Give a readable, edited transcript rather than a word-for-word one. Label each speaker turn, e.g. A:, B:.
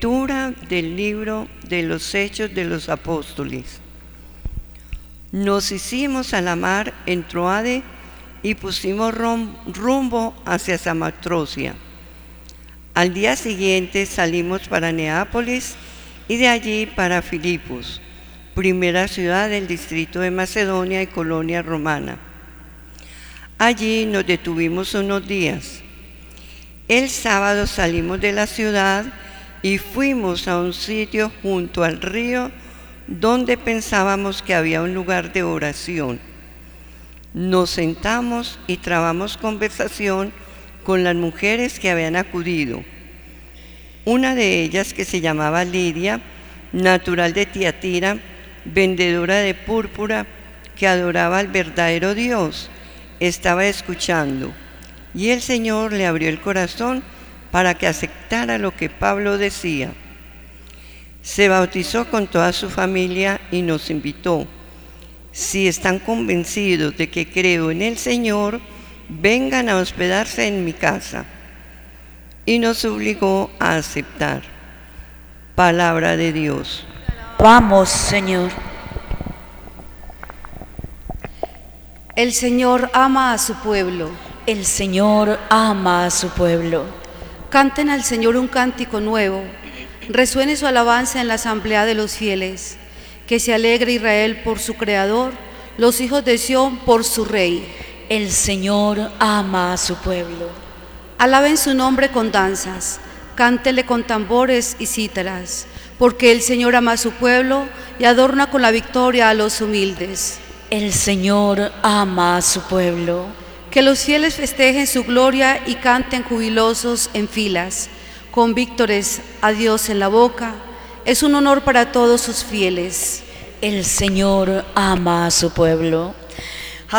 A: Lectura del libro de los Hechos de los Apóstoles. Nos hicimos a la mar en Troade y pusimos rumbo hacia Samotrocia. Al día siguiente salimos para Neápolis y de allí para Filipos, primera ciudad del distrito de Macedonia y colonia romana. Allí nos detuvimos unos días. El sábado salimos de la ciudad y fuimos a un sitio junto al río donde pensábamos que había un lugar de oración. Nos sentamos y trabamos conversación con las mujeres que habían acudido. Una de ellas, que se llamaba Lidia, natural de Tiatira, vendedora de púrpura, que adoraba al verdadero Dios, estaba escuchando, y el Señor le abrió el corazón para que aceptara lo que Pablo decía. Se bautizó con toda su familia y nos invitó: si están convencidos de que creo en el Señor, vengan a hospedarse en mi casa. Y nos obligó a aceptar. Palabra de Dios.
B: Vamos, Señor.
C: El Señor ama a su pueblo.
B: El Señor ama a su pueblo.
C: Canten al Señor un cántico nuevo. Resuene su alabanza en la asamblea de los fieles. Que se alegre Israel por su Creador, los hijos de Sión por su Rey.
B: El Señor ama a su pueblo.
C: Alaben su nombre con danzas, cántele con tambores y cítaras, porque el Señor ama a su pueblo y adorna con la victoria a los humildes.
B: El Señor ama a su pueblo.
C: Que los fieles festejen su gloria y canten jubilosos en filas, con víctores a Dios en la boca. Es un honor para todos sus fieles.
B: El Señor ama a su pueblo.